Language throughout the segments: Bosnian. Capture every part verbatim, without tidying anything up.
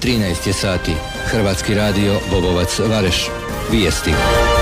trinaest je sati. Hrvatski radio Bobovac Vareš. Vijesti.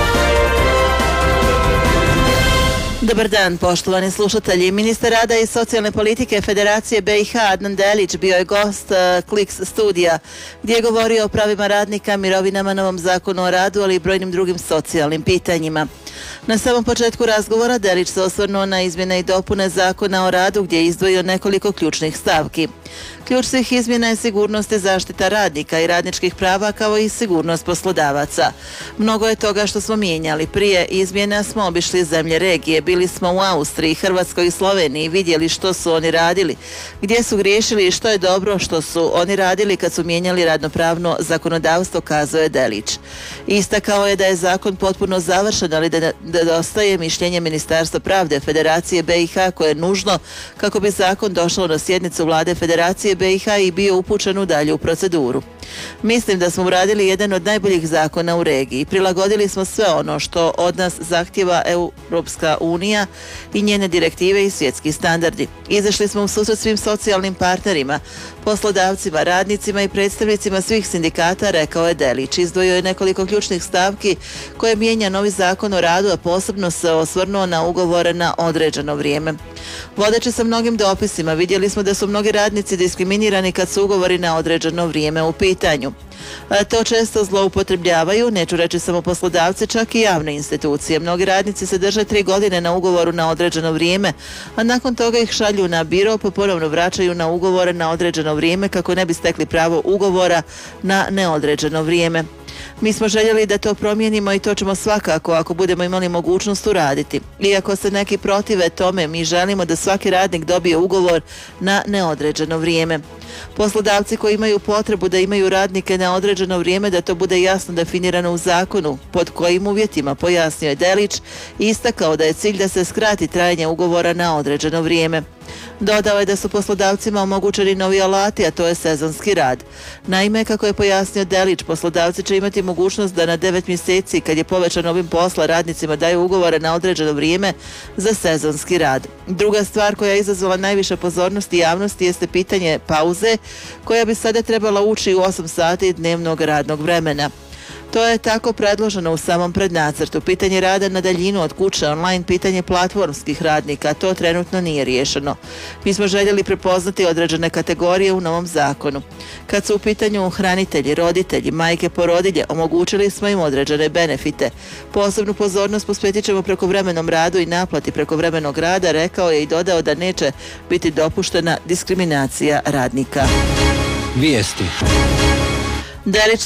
Dobar dan, poštovani slušatelji. Ministar rada i socijalne politike Federacije B i H Adnan Delić bio je gost uh, Kliks studija, gdje je govorio o pravima radnika, mirovinama, novom zakonu o radu, ali i brojnim drugim socijalnim pitanjima. Na samom početku razgovora Delić se osvrnuo na izmjene i dopune zakona o radu, gdje je izdvojio nekoliko ključnih stavki. Ključ svih izmjena je sigurnost i zaštita radnika i radničkih prava, kao i sigurnost poslodavaca. Mnogo je toga što smo mijenjali. Prije izmjena smo obišli zemlje regije, bili smo u Austriji, Hrvatskoj i Sloveniji, vidjeli što su oni radili, gdje su griješili i što je dobro što su oni radili kad su mijenjali radnopravno zakonodavstvo, kazao je Delić. Istakao je da je zakon potpuno završen, ali da nedostaje mišljenje Ministarstva pravde Federacije B i H koje je nužno kako bi zakon došao na sjednicu vlade Federacije B i H i bio upućen u dalju proceduru. Mislim da smo uradili jedan od najboljih zakona u regiji. Prilagodili smo sve ono što od nas zahtjeva Europska unija i njene direktive i svjetski standardi. Izašli smo u susret svim socijalnim partnerima, poslodavcima, radnicima i predstavnicima svih sindikata, rekao je Delić. Izdvojio je nekoliko ključnih stavki koje mijenja novi zakon o radu, a posebno se osvrnuo na ugovore na određeno vrijeme. Vodeći sa mnogim dopisima, vidjeli smo da su mnogi radnici diskriminirani kad su ugovori na određeno vrijeme u pitanju. To često zloupotrebljavaju, neću reći samo poslodavci, čak i javne institucije. Mnogi radnici se drže tri godine na ugovoru na određeno vrijeme, a nakon toga ih šalju na biro, pa ponovno vraćaju na ugovore na određeno vrijeme kako ne bi stekli pravo ugovora na neodređeno vrijeme. Mi smo željeli da to promijenimo i to ćemo svakako, ako budemo imali mogućnost, uraditi. Iako se neki protive tome, mi želimo da svaki radnik dobije ugovor na neodređeno vrijeme. Poslodavci koji imaju potrebu da imaju radnike na određeno vrijeme, da to bude jasno definirano u zakonu, pod kojim uvjetima, pojasnio je Delić i istakao da je cilj da se skrati trajanje ugovora na određeno vrijeme. Dodao je da su poslodavcima omogućeni novi alati, a to je sezonski rad. Naime, kako je pojasnio Delić, poslodavci će imati mogućnost da na devet mjeseci, kad je povećan obim posla, radnicima daju ugovore na određeno vrijeme za sezonski rad. Druga stvar koja je izazvala najviše pozornosti javnosti jeste pitanje pauze, koja bi sada trebala ući u osam sati dnevnog radnog vremena. To je tako predloženo u samom prednacrtu. Pitanje rada na daljinu od kuće online, pitanje platformskih radnika, to trenutno nije riješeno. Mi smo željeli prepoznati određene kategorije u novom zakonu. Kad su u pitanju hranitelji, roditelji, majke porodilje, omogućili smo im određene benefite. Posebnu pozornost posvetit ćemo prekovremenom radu i naplati prekovremenog rada, rekao je i dodao da neće biti dopuštena diskriminacija radnika. Vijesti. Delić